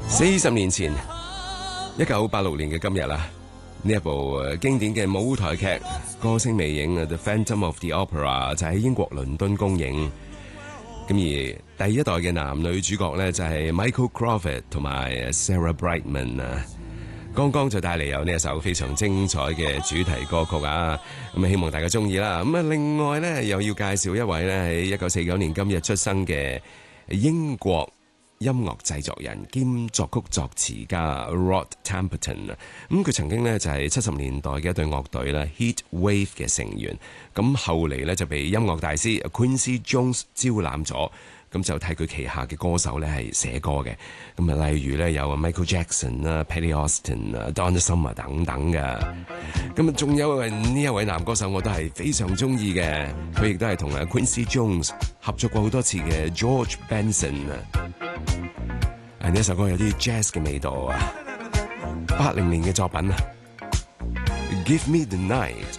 40年前，1986年嘅今日啦，呢一部經典嘅舞台劇《歌聲魅影》The Phantom of the Opera 就喺英國倫敦公映。咁而第一代嘅男女主角呢，就係 Michael Crawford 同埋 Sarah Brightman 啊。剛剛就帶嚟有呢一首非常精彩嘅主題歌曲啊，咁希望大家中意啦。咁啊，另外呢，又要介紹一位呢，喺1949年今日出生嘅英國音樂製作人兼作曲作詞家 Rod Temperton 啊。咁佢曾經呢，就係70年代嘅一隊樂隊啦 Heat Wave 嘅成員，咁後嚟呢，就被音樂大師 Quincy Jones 招攬咗。咁就替佢旗下嘅歌手咧係寫歌嘅，咁啊例如咧有 Michael Jackson 啦、Patty Austin 啊、Donna Summer 等等嘅，咁啊仲有呢一位男歌手我都係非常中意嘅，佢亦都係同Quincy Jones 合作過好多次嘅 George Benson 啊，呢一首歌有啲 jazz 嘅味道啊，80年嘅作品啊 ，Give Me the Night。